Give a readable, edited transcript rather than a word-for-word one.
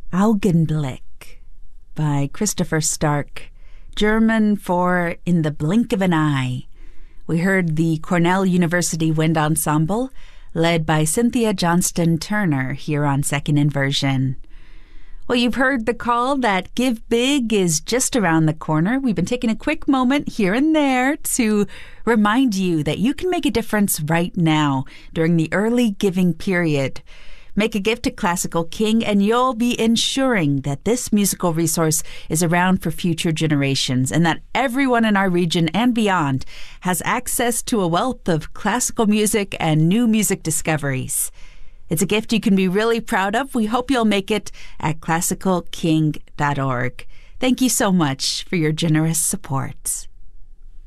Augenblick by Christopher Stark, German for In the Blink of an Eye. We heard the Cornell University Wind Ensemble, led by Cynthia Johnston Turner here on Second Inversion. Well, you've heard the call that Give Big is just around the corner. We've been taking a quick moment here and there to remind you that you can make a difference right now during the early giving period. Make a gift to Classical King, and you'll be ensuring that this musical resource is around for future generations and that everyone in our region and beyond has access to a wealth of classical music and new music discoveries. It's a gift you can be really proud of. We hope you'll make it at classicalking.org. Thank you so much for your generous support.